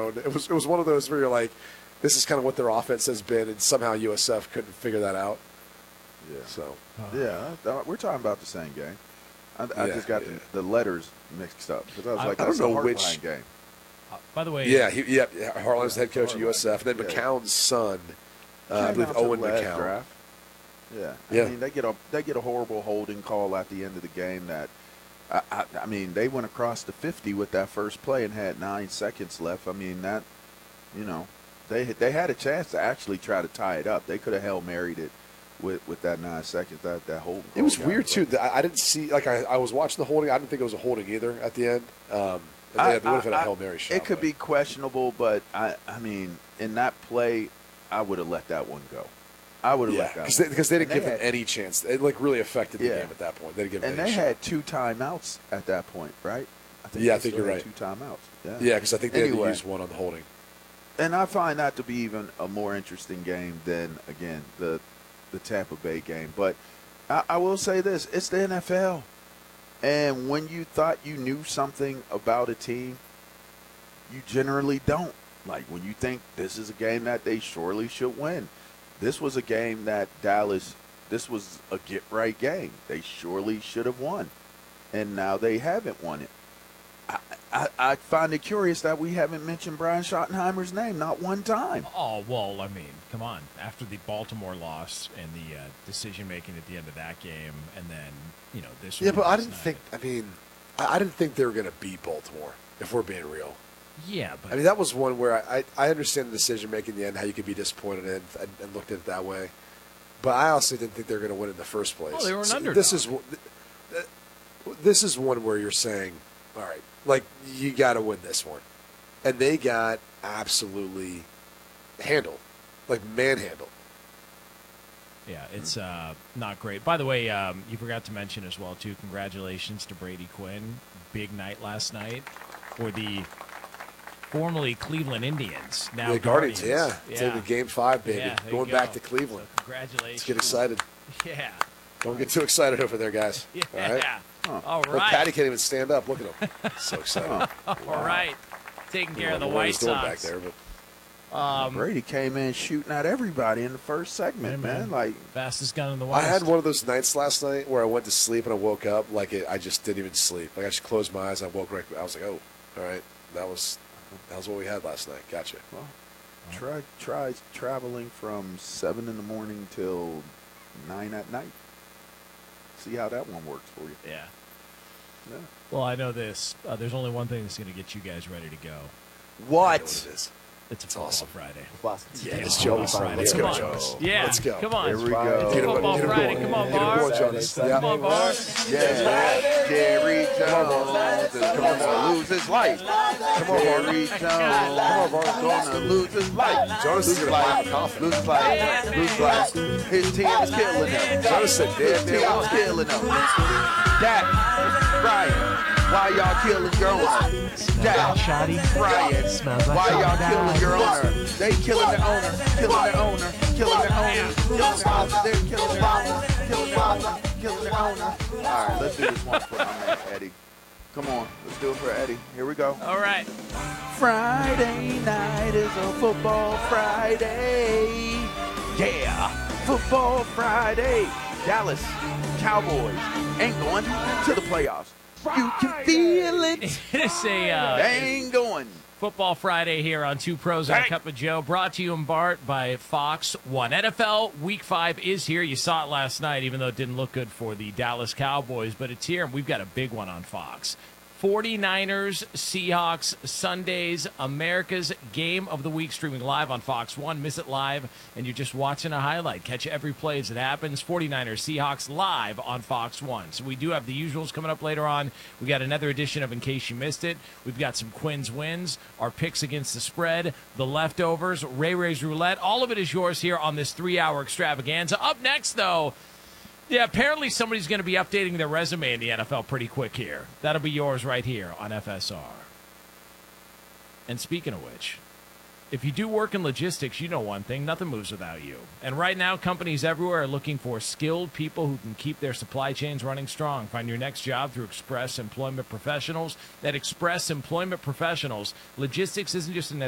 zone. It was one of those where you're like, this is kind of what their offense has been, and somehow USF couldn't figure that out. Yeah. So. We're talking about the same game. I just got the letters mixed up because I was like, I that's don't a know Heartline which game. By the way, Harlan's the head coach of USF, and then McCown's son, I believe Owen McCown. Draft. Yeah. I mean, they get a horrible holding call at the end of the game that. I mean, they went across the 50 with that first play and had 9 seconds left. I mean, that, they had a chance to actually try to tie it up. They could have Hail Married it with that 9 seconds, that holding. It was weird, too. I didn't see, I was watching the holding. I didn't think it was a holding either at the end. It would have been a Hail Mary shot. It could be questionable, but, I mean, in that play, I would have let that one go. I would have let that one. Because they didn't give them any chance. It really affected the game at that point. They didn't give them any shot. Had 2 timeouts at that point, right? I think you're right. 2 timeouts. Yeah, because I think they had to use one on the holding. And I find that to be even a more interesting game than, again, the Tampa Bay game. But I will say this. It's the NFL. And when you thought you knew something about a team, you generally don't. Like when you think this is a game that they surely should win. This was a game that this was a get-right game. They surely should have won. And now they haven't won it. I find it curious that we haven't mentioned Brian Schottenheimer's name not one time. Oh, well, I mean, come on. After the Baltimore loss and the decision-making at the end of that game, and then, this one. Yeah, but I didn't think they were going to beat Baltimore, if we're being real. Yeah, but I mean, that was one where I understand the decision-making in the end, how you could be disappointed in and looked at it that way. But I also didn't think they were going to win in the first place. Oh, they were an underdog. This is one where you're saying, all right, like, you got to win this one. And they got absolutely handled, like manhandled. Yeah, it's not great. By the way, you forgot to mention as well, too, congratulations to Brady Quinn. Big night last night for the formerly Cleveland Indians, now the Guardians. Yeah. Taking Game 5, baby. Yeah, going back to Cleveland. So congratulations. Let's get excited. Yeah. Don't get too excited over there, guys. Yeah. All right. All right. Well, Patty can't even stand up. Look at him. So excited. All right. Taking care of the White Sox. Back there, but Brady came in shooting at everybody in the first segment, man. Like fastest gun in the West. I had one of those nights last night where I went to sleep and I woke up I just didn't even sleep. Like I just closed my eyes. I woke right. I was like, oh, all right. That was what we had last night. Gotcha. Well, try traveling from 7 in the morning till 9 at night. See how that one works for you. Yeah. Well, I know this. There's only one thing that's going to get you guys ready to go. What? It is. It's awesome. Friday. Yeah, it's Jonas. Let's go, Jonas. Yeah. Let's go. Come on. Here we go. Football Friday. Come on, Bar. Come on, Bar. Yeah. Jerry Jones is going to lose his life. Come on, Jerry Jones. Come on, Bar. Going to lose his life. Jonas is going to pop coffee. Lose his life. Lose his life. His team is killing him. Jonas said, His team is killing him. Dak, Brian. Why y'all killing your owner? Dak, Brian, why y'all killing your owner? They killing the owner, killing the owner, killing the owner, killing the owner, they're killing the owner, killing the owner, killing the owner. All right, let's do this one for my man Eddie. Come on, let's do it for Eddie. Here we go. All right. Friday night is a football Friday. Yeah, football Friday. Dallas Cowboys ain't going to the playoffs. You can feel it. It is They ain't going. Football Friday here on Two Pros and a Cup of Joe, brought to you in part by Fox 1. NFL Week 5 is here. You saw it last night, even though it didn't look good for the Dallas Cowboys, but it's here, and we've got a big one on Fox. 49ers, Seahawks, Sundays, America's Game of the Week, streaming live on Fox 1. Miss it live, and you're just watching a highlight. Catch every play as it happens. 49ers, Seahawks live on Fox 1. So we do have the usuals coming up later on. We got another edition of In Case You Missed It. We've got some Quinn's Wins, our picks against the spread, the leftovers, Ray's Roulette. All of it is yours here on this 3-hour extravaganza. Up next, though, yeah, apparently somebody's going to be updating their resume in the NFL pretty quick here. That'll be yours right here on FSR. And speaking of which, if you do work in logistics, you know one thing, nothing moves without you. And right now, companies everywhere are looking for skilled people who can keep their supply chains running strong. Find your next job through Express Employment Professionals. At Express Employment Professionals, logistics isn't just an